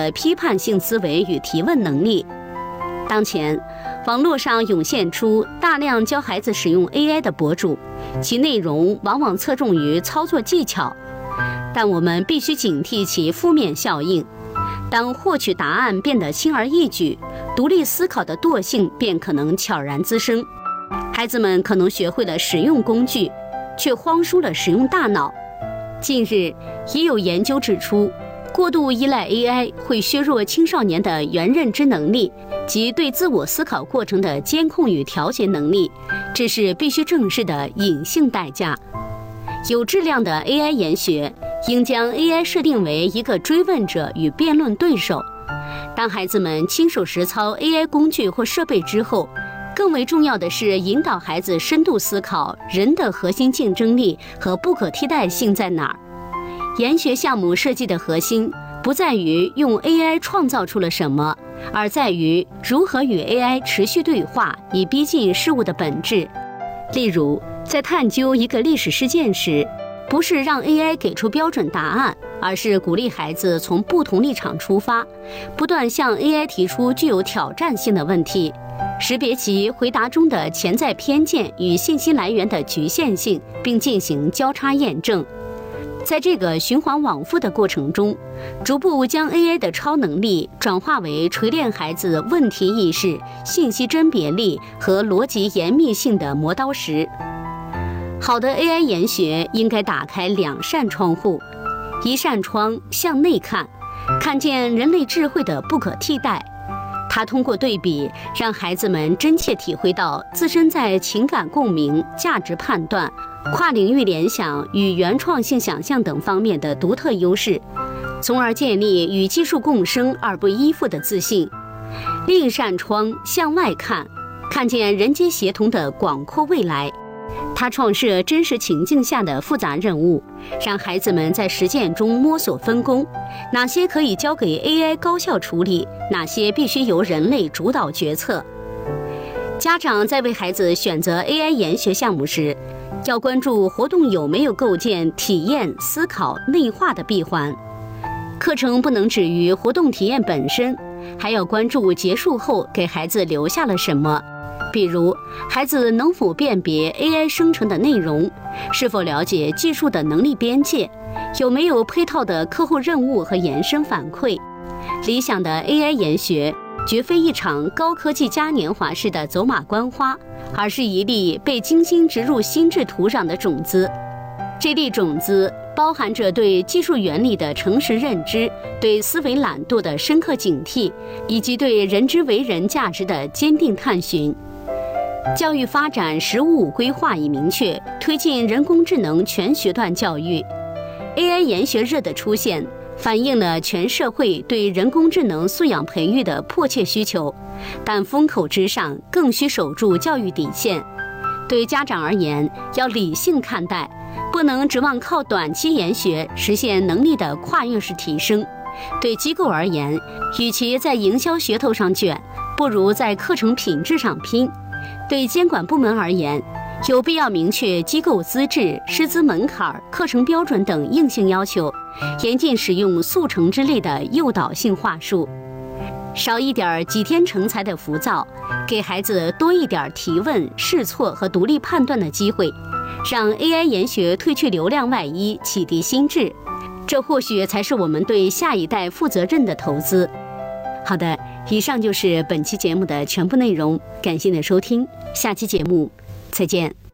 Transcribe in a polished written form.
的批判性思维与提问能力。当前，网络上涌现出大量教孩子使用 AI 的博主，其内容往往侧重于操作技巧，但我们必须警惕其负面效应。当获取答案变得轻而易举，独立思考的惰性便可能悄然滋生。孩子们可能学会了使用工具，却荒疏了使用大脑。近日，也有研究指出，过度依赖 AI 会削弱青少年的原认知能力及对自我思考过程的监控与调节能力，这是必须正视的隐性代价。有质量的 AI 研学应将 AI 设定为一个追问者与辩论对手。当孩子们亲手实操 AI 工具或设备之后，更为重要的是引导孩子深度思考人的核心竞争力和不可替代性在哪儿。研学项目设计的核心不在于用 AI 创造出了什么，而在于如何与 AI 持续对话，以逼近事物的本质。例如，在探究一个历史事件时，不是让 AI 给出标准答案，而是鼓励孩子从不同立场出发，不断向 AI 提出具有挑战性的问题，识别其回答中的潜在偏见与信息来源的局限性，并进行交叉验证。在这个循环往复的过程中，逐步将 AI 的超能力转化为锤炼孩子问题意识、信息甄别力和逻辑严密性的磨刀石。好的 AI 研学应该打开2扇窗户，一扇窗向内看，看见人类智慧的不可替代。它通过对比，让孩子们真切体会到自身在情感共鸣、价值判断、跨领域联想与原创性想象等方面的独特优势，从而建立与技术共生而不依附的自信。另一扇窗向外看，看见人机协同的广阔未来。它创设真实情境下的复杂任务，让孩子们在实践中摸索分工，哪些可以交给 AI 高效处理，哪些必须由人类主导决策。家长在为孩子选择 AI 研学项目时，要关注活动有没有构建体验、思考、内化的闭环。课程不能止于活动体验本身，还要关注结束后给孩子留下了什么。比如，孩子能否辨别 AI 生成的内容，是否了解技术的能力边界，有没有配套的客户任务和延伸反馈。理想的 AI 研学绝非一场高科技嘉年华式的走马观花，而是一粒被精心植入心智土壤的种子。这粒种子包含着对技术原理的诚实认知，对思维懒惰的深刻警惕，以及对人之为人价值的坚定探寻。教育发展“十五五”规划已明确推进人工智能全学段教育。AI 研学热的出现，反映了全社会对人工智能素养培育的迫切需求，但风口之上更需守住教育底线。对家长而言，要理性看待，不能指望靠短期研学实现能力的跨越式提升。对机构而言，与其在营销噱头上卷，不如在课程品质上拼。对监管部门而言，有必要明确机构资质、师资门槛、课程标准等硬性要求，严禁使用速成之类的诱导性话术，少一点几天成才的浮躁，给孩子多一点提问、试错和独立判断的机会，让 AI 研学褪去流量外衣，启迪心智，这或许才是我们对下一代负责任的投资。好的，以上就是本期节目的全部内容，感谢你的收听，下期节目再见。